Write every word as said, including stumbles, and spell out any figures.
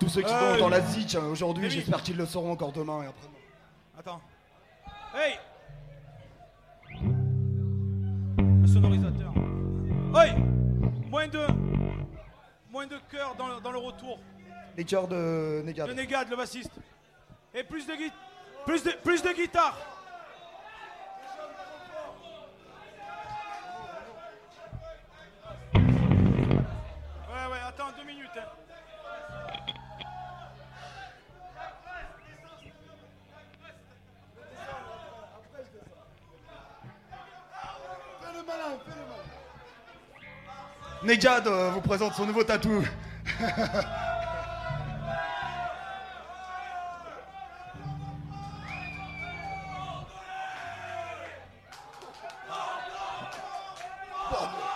tous ceux qui Euh, sont dans la zik euh, aujourd'hui, Rémi. j'espère qu'ils le sauront encore demain et après-demain. Attends. Hey. Le sonorisateur. Hey. Moins de... Moins de cœur dans le, dans le retour. Les chœurs de Negad. De Negad, le bassiste. Et plus de, gui- plus de, plus de guitare. Ouais, ouais, attends deux minutes. Hein. Negad euh, vous présente son nouveau tatou. Bon.